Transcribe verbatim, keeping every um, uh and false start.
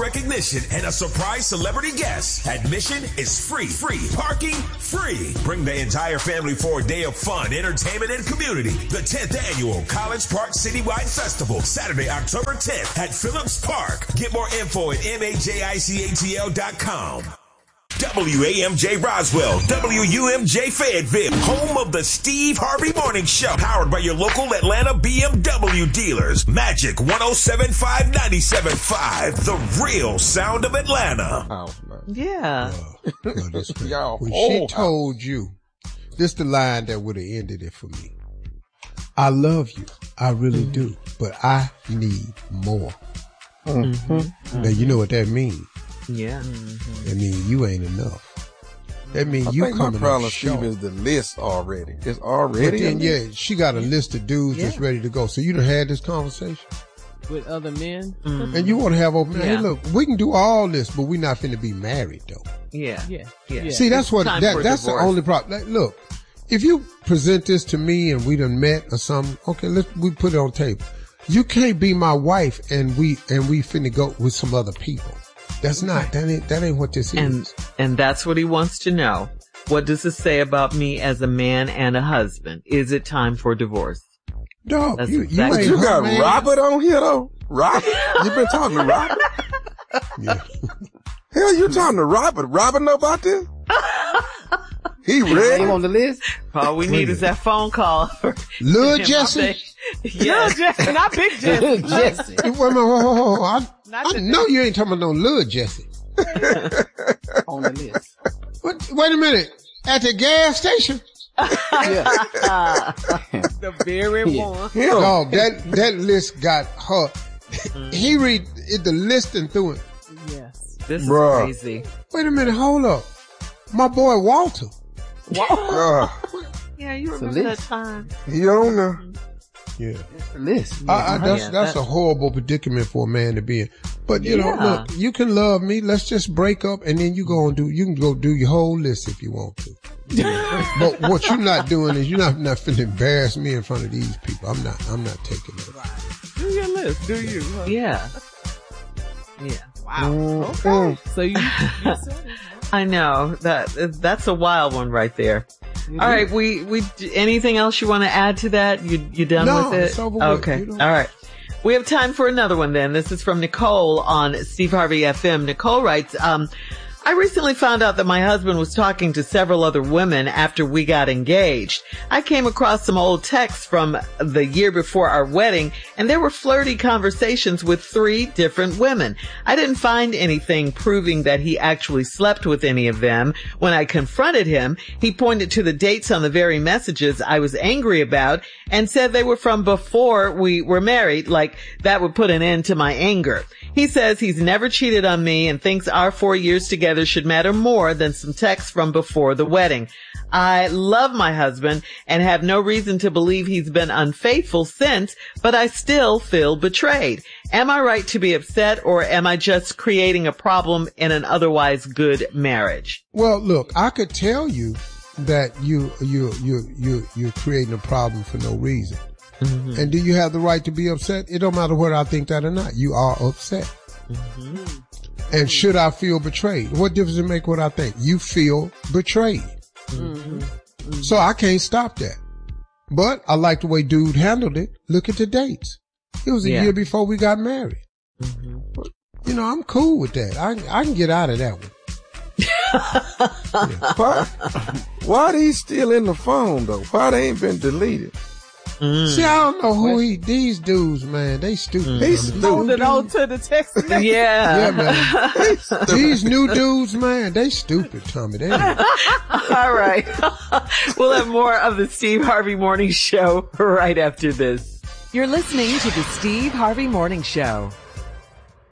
recognition, and a surprise celebrity guest. Admission is free. Free. Parking free. Bring the entire family for a day of fun, entertainment, and community. The tenth Annual College Park Citywide Festival, Saturday, October tenth at Phillips Park. Get more info at M A J I C A T L dot com. W A M J Roswell, W U M J Fayetteville, home of the Steve Harvey Morning Show, powered by your local Atlanta B M W dealers. Magic one oh seven point five, ninety-seven point five, the real sound of Atlanta. Oh, yeah. Uh, well, when she told you, this the line that would have ended it for me. I love you. I really mm-hmm. do. But I need more. Mm-hmm. Now, you know what that means. Yeah. Mm-hmm. That means you ain't enough. That means I you think coming my problem, up short. Steve, is the list already. It's already. But then, yeah, she got a list of dudes yeah. that's ready to go. So you done had this conversation with other men, mm-hmm. and you want to have open. Yeah. Hey, look, we can do all this, but we're not finna be married though. Yeah, yeah, yeah. See, that's what that, that's the only problem. Like, look, if you present this to me and we done met or something, okay, let's we put it on tape. You can't be my wife and we and we finna go with some other people. That's not, that ain't, that ain't what this and, is. And that's what he wants to know. What does this say about me as a man and a husband? Is it time for divorce? Dog, that's you, exactly you, you got man. Robert on here though? Robert? You been talking to Robert? Yeah. Hell, you talking to Robert? Robert know about this? He read him on the list. All we need is that phone call. Lil Jesse? Yeah. Lil Jesse, not Big Jesse. Lil Jesse. Wait a minute, hold, hold, hold. I, I know you ain't talking about no Lil Jesse. On the list. What, wait a minute. At the gas station? Yeah. The very yeah. one. No, that, that list got her. He read it, the list and threw it. Yes. This is Bruh. crazy. Wait a minute, hold up. My boy Walter. uh, Yeah, you remember that time. He on there. Yeah. It's the list. Yeah. I, I, that's yeah, that's that, a horrible predicament for a man to be in. But you yeah. know, look, you can love me. Let's just break up, and then you go and do. You can go do your whole list if you want to. But what you're not doing is you're not not finna embarrass me in front of these people. I'm not. I'm not taking it. Do your list. Do you? Huh? Yeah. Yeah. Wow. Mm-hmm. Okay. So you, you said it. I know that that's a wild one right there. Mm-hmm. All right, we we anything else you want to add to that? You you done no, with it? It's over okay. with. All right. We have time for another one then. This is from Nicole on Steve Harvey F M. Nicole writes, um, I recently found out that my husband was talking to several other women after we got engaged. I came across some old texts from the year before our wedding, and there were flirty conversations with three different women. I didn't find anything proving that he actually slept with any of them. When I confronted him, he pointed to the dates on the very messages I was angry about and said they were from before we were married, like that would put an end to my anger. He says he's never cheated on me and thinks our four years together should matter more than some texts from before the wedding. I love my husband and have no reason to believe he's been unfaithful since, but I still feel betrayed. Am I right to be upset, or am I just creating a problem in an otherwise good marriage? Well, look, I could tell you that you you you you you're creating a problem for no reason. Mm-hmm. And do you have the right to be upset? It don't matter whether I think that or not. You are upset. Mm-hmm. And should I feel betrayed? What difference does it make what I think? You feel betrayed. Mm-hmm. Mm-hmm. So I can't stop that. But I like the way dude handled it. Look at the dates. It was a yeah. year before we got married. Mm-hmm. You know, I'm cool with that. I I can get out of that one. yeah. Why, why are these still in the phone though? Why they ain't been deleted? Mm. See, I don't know who he, these dudes, man, they stupid. Mm. They stupid. Holding on to the text. Yeah. Yeah, man. These new dudes, man, they stupid, Tommy. They All right. We'll have more of the Steve Harvey Morning Show right after this. You're listening to the Steve Harvey Morning Show.